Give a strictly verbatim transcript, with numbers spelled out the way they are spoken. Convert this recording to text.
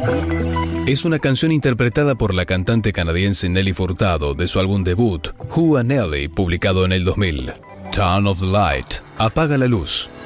Es una canción interpretada por la cantante canadiense Nelly Furtado de su álbum debut, Who a Nelly, publicado en el dos mil. Turn off the light, apaga la luz.